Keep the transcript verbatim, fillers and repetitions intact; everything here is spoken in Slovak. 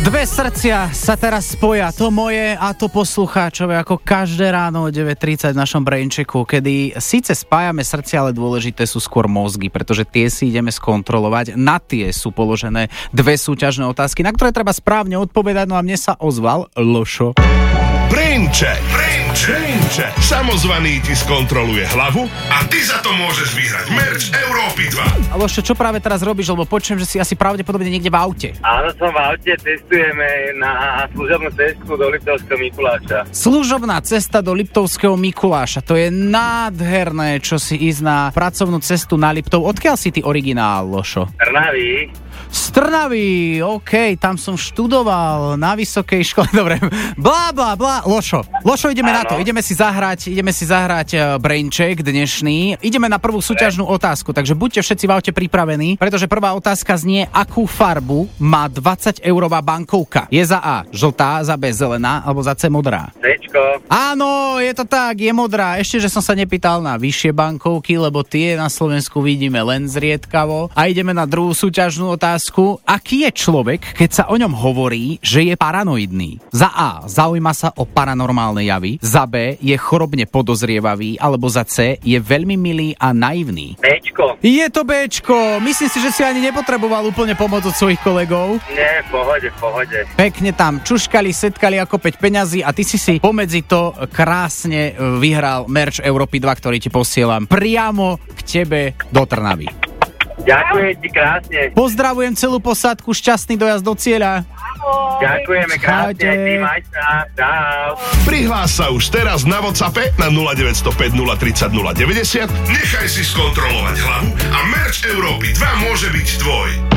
Dve srdcia sa teraz spoja, to moje a to poslucháčové, ako každé ráno o deväť tridsať v našom brainchecku, kedy síce spájame srdcia, ale dôležité sú skôr mozgy, pretože tie si ideme skontrolovať. Na tie sú položené dve súťažné otázky, na ktoré treba správne odpovedať, no a mne sa ozval Lošo. Braincheck, Braincheck, Braincheck. Samozvaný ti skontroluje hlavu a ty za to môžeš vyhrať merch Európy dva. A Lošo, čo práve teraz robíš, lebo počujem, že si asi pravdepodobne niekde v aute. Áno, som v aute, testujeme na služobnú cestu do Liptovského Mikuláša. Služobná cesta do Liptovského Mikuláša, to je nádherné, čo si ísť na pracovnú cestu na Liptov. Odkiaľ si ty originál, Lošo? Trnavy. Z Trnavy, okej, okay, tam som študoval na vysokej škole, dobre, blá, blá, blá, Lošo, Lošo, ideme ano. na to, ideme si zahrať, ideme si zahrať uh, braincheck dnešný, ideme na prvú súťažnú otázku, takže buďte všetci v aute pripravení, pretože prvá otázka znie, akú farbu má dvadsať eurová bankovka? Je za A žltá, za B zelená, alebo za C modrá? Cčko. Áno, je to tak, je modrá, ešte, že som sa nepýtal na vyššie bankovky, lebo tie na Slovensku vidíme len zriedkavo a ideme na druhú súťažnú otázku. Aký je človek, keď sa o ňom hovorí, že je paranoidný? Za A. Zaujíma sa o paranormálne javy. Za B. Je chorobne podozrievavý. Alebo za C. Je veľmi milý a naivný. Bčko. Je to Bčko. Myslím si, že si ani nepotreboval úplne pomoc od svojich kolegov. Nie, v pohode, v pohode. Pekne tam čuškali, setkali ako päť peňazí a ty si si pomedzi to krásne vyhral merch Európy dva, ktorý ti posielam priamo k tebe do Trnavy. Ďakujem ti krásne. Pozdravujem celú posádku, šťastný dojazd do cieľa. Ďakujeme krásne, ty maj sa. Čau. Prihlás sa už teraz na WhatsAppe na nula deväť nula päť nula tri nula nula deväťdesiat. Nechaj si skontrolovať hlavu a merch Európy dva môže byť tvoj.